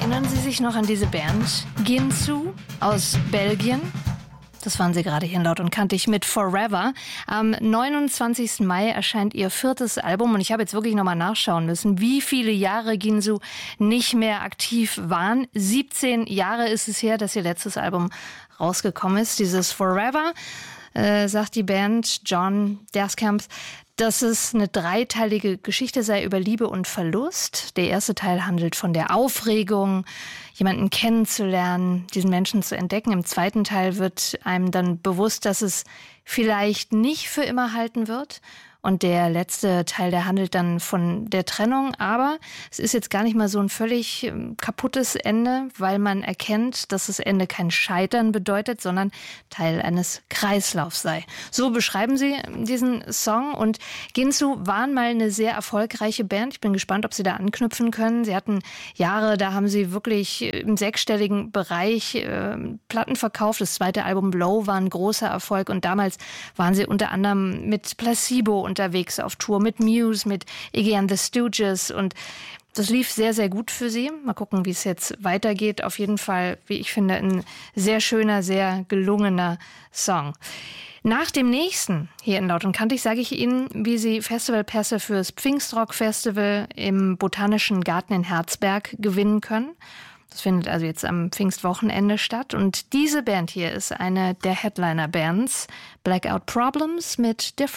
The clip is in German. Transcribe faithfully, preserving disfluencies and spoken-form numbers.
Erinnern Sie sich noch an diese Band? Ginsu aus Belgien? Das waren sie gerade hier in Laut und Kantig mit Forever. Am neunundzwanzigsten Mai erscheint ihr viertes Album und ich habe jetzt wirklich nochmal nachschauen müssen, wie viele Jahre Ginsu nicht mehr aktiv waren. siebzehn Jahre ist es her, dass ihr letztes Album rausgekommen ist. Dieses Forever, äh, sagt die Band John Derskamp, dass es eine dreiteilige Geschichte sei über Liebe und Verlust. Der erste Teil handelt von der Aufregung, jemanden kennenzulernen, diesen Menschen zu entdecken. Im zweiten Teil wird einem dann bewusst, dass es vielleicht nicht für immer halten wird. Und der letzte Teil, der handelt dann von der Trennung. Aber es ist jetzt gar nicht mal so ein völlig kaputtes Ende, weil man erkennt, dass das Ende kein Scheitern bedeutet, sondern Teil eines Kreislaufs sei. So beschreiben sie diesen Song. Und Ginsu waren mal eine sehr erfolgreiche Band. Ich bin gespannt, ob sie da anknüpfen können. Sie hatten Jahre, da haben sie wirklich im sechsstelligen Bereich äh, Platten verkauft. Das zweite Album Blow war ein großer Erfolg. Und damals waren sie unter anderem mit Placebo unterwegs auf Tour, mit Muse, mit Iggy and the Stooges, und das lief sehr, sehr gut für sie. Mal gucken, wie es jetzt weitergeht. Auf jeden Fall, wie ich finde, ein sehr schöner, sehr gelungener Song. Nach dem nächsten hier in Laut und Kantig sage ich Ihnen, wie Sie Festivalpässe fürs Pfingstrock Festival im Botanischen Garten in Herzberg gewinnen können. Das findet also jetzt am Pfingstwochenende statt. Und diese Band hier ist eine der Headliner-Bands, Blackout Problems mit Different.